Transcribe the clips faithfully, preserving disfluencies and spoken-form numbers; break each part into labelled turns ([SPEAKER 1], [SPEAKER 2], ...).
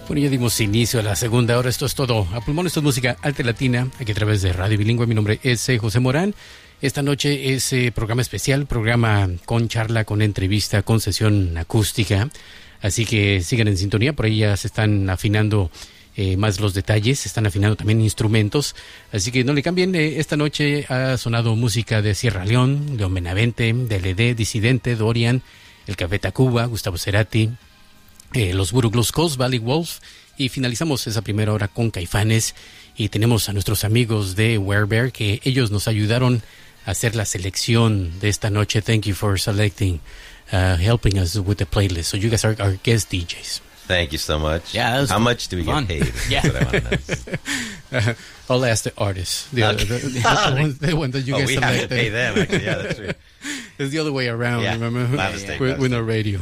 [SPEAKER 1] Bueno, ya dimos inicio a la segunda hora. Esto es todo. A pulmón, esto es música alta latina, aquí a través de Radio Bilingüe. Mi nombre es eh, José Morán. Esta noche es eh, programa especial, programa con charla, con entrevista, con sesión acústica. Así que sigan en sintonía. Por ahí ya se están afinando eh, más los detalles, se están afinando también instrumentos. Así que no le cambien. Eh, esta noche ha sonado música de Sierra León, León Benavente, D L D, Disidente, Dorian, El Café Tacuba, Gustavo Cerati, Eh, los Buruglos Coast, Valley Wolf, y finalizamos esa primera hora con Caifanes, y tenemos a nuestros amigos de Werebear que ellos nos ayudaron a hacer la selección de esta noche. Thank you for selecting, uh, helping us with the playlist. So you guys are our guest D Js.
[SPEAKER 2] Thank you so much.
[SPEAKER 1] Yeah, that was
[SPEAKER 2] How much do we
[SPEAKER 1] fun.
[SPEAKER 2] get paid?
[SPEAKER 1] Yeah.
[SPEAKER 2] That's what I wanna know.
[SPEAKER 1] uh, I'll ask the artists. The,
[SPEAKER 2] Okay.
[SPEAKER 1] the, the, the, one, the one that you
[SPEAKER 2] oh,
[SPEAKER 1] guys
[SPEAKER 2] we
[SPEAKER 1] selected.
[SPEAKER 2] have to pay them. Actually, yeah, that's true.
[SPEAKER 1] It's the other way around.
[SPEAKER 2] Yeah,
[SPEAKER 1] Remember?
[SPEAKER 2] my mistake,
[SPEAKER 1] We're,
[SPEAKER 2] my
[SPEAKER 1] we're not radio.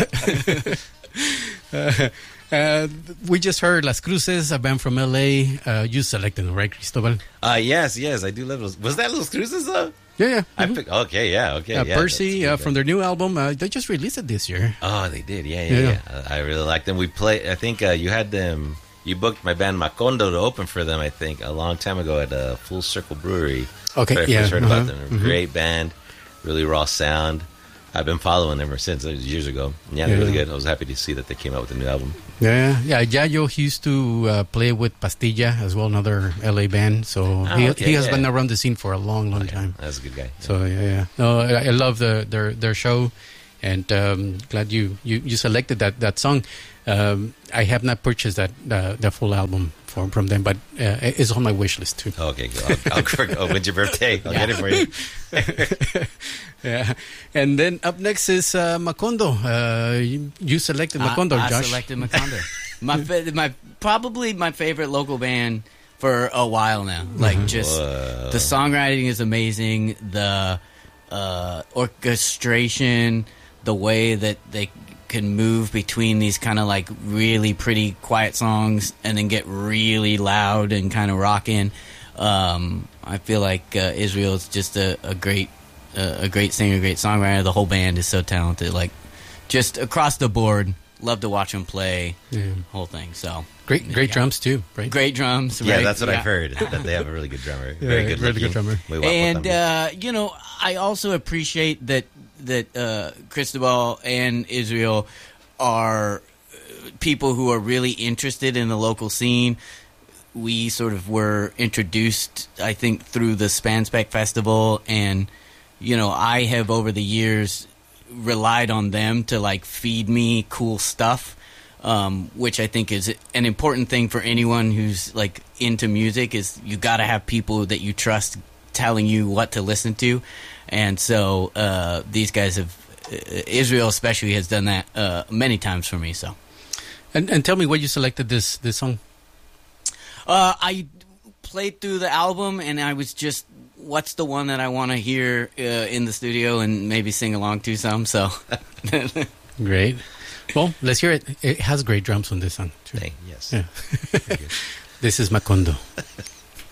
[SPEAKER 1] uh, uh, we just heard Las Cruces, a band from L A. Uh, you selected them, right, Cristobal?
[SPEAKER 2] Uh, yes, yes, I do love those. Was that Los Cruces, though?
[SPEAKER 1] Yeah, yeah.
[SPEAKER 2] I
[SPEAKER 1] Mhm.
[SPEAKER 2] picked, okay, yeah, okay.
[SPEAKER 1] Uh,
[SPEAKER 2] yeah,
[SPEAKER 1] Percy,
[SPEAKER 2] that's
[SPEAKER 1] uh,
[SPEAKER 2] good,
[SPEAKER 1] from
[SPEAKER 2] yeah.
[SPEAKER 1] their new album, uh, they just released it this year.
[SPEAKER 2] Oh, they did, yeah, yeah,
[SPEAKER 1] Yeah.
[SPEAKER 2] yeah. Uh, I really liked them. We play. I think uh, you had them. You booked my band Macondo to open for them. I think a long time ago at uh, Full Circle Brewery.
[SPEAKER 1] Okay,
[SPEAKER 2] When I
[SPEAKER 1] yeah,
[SPEAKER 2] first heard
[SPEAKER 1] uh-huh,
[SPEAKER 2] about them.
[SPEAKER 1] mhm.
[SPEAKER 2] Great band, really raw sound. I've been following them ever since. It was years ago. Yeah, they're
[SPEAKER 1] Yeah.
[SPEAKER 2] really good. I was happy to see that they came out with a new album.
[SPEAKER 1] Yeah, yeah. Yayo, he used to uh, play with Pastilla as well, another L A band. So
[SPEAKER 2] Oh,
[SPEAKER 1] he,
[SPEAKER 2] okay,
[SPEAKER 1] he has
[SPEAKER 2] yeah.
[SPEAKER 1] been around the scene for a long, long
[SPEAKER 2] Oh, yeah.
[SPEAKER 1] time.
[SPEAKER 2] That's a good guy.
[SPEAKER 1] So yeah, yeah. No, I, I love the their their show, and um, glad you, you, you selected that that song. Um, I have not purchased that uh, the full album from from them, but uh, it's on my wish list too.
[SPEAKER 2] Okay, good. I'll, I'll, oh, when's your birthday? I'll
[SPEAKER 1] Yeah.
[SPEAKER 2] get it for you.
[SPEAKER 1] Yeah, and then up next is uh, Macondo. Uh, you, you selected Macondo,
[SPEAKER 3] I, I
[SPEAKER 1] Josh.
[SPEAKER 3] selected Macondo. my fa- my probably my favorite local band for a while now. Like
[SPEAKER 1] Mhm.
[SPEAKER 3] just
[SPEAKER 2] Whoa.
[SPEAKER 3] the songwriting is amazing. The uh, orchestration, the way that they can move between these kind of like really pretty quiet songs and then get really loud and kind of rocking. Um, I feel like uh, Israel is just a, a great uh, a great singer, great songwriter. The whole band is so talented. Like just across the board, love to watch them play.
[SPEAKER 1] Yeah.
[SPEAKER 3] Whole thing. So
[SPEAKER 1] Great, great
[SPEAKER 3] yeah.
[SPEAKER 1] drums too, right?
[SPEAKER 3] Great drums.
[SPEAKER 2] Yeah,
[SPEAKER 3] right?
[SPEAKER 2] that's what
[SPEAKER 3] Yeah.
[SPEAKER 2] I've heard. That they have a really good drummer.
[SPEAKER 1] Yeah,
[SPEAKER 2] very good
[SPEAKER 1] really
[SPEAKER 2] looking.
[SPEAKER 1] good drummer.
[SPEAKER 2] We walk with
[SPEAKER 3] And
[SPEAKER 2] them.
[SPEAKER 3] uh, you know, I also appreciate that that uh, Cristobal and Israel are uh, people who are really interested in the local scene. We sort of were introduced, I think, through the Spanspec Festival, and you know, I have over the years relied on them to like feed me cool stuff. Um, which I think is an important thing for anyone who's like into music. Is you got to have people that you trust telling you what to listen to, and so uh, these guys have, uh, Israel especially has done that uh, many times for me. So,
[SPEAKER 1] And and tell me why you selected this this song.
[SPEAKER 3] uh, I played through the album, and I was just, what's the one that I want to hear uh, in the studio and maybe sing along to some. So,
[SPEAKER 1] Great. Well, let's hear it. It has great drums on this song too.
[SPEAKER 2] Dang, yes.
[SPEAKER 1] Yeah.
[SPEAKER 2] Very good.
[SPEAKER 1] This is Macondo.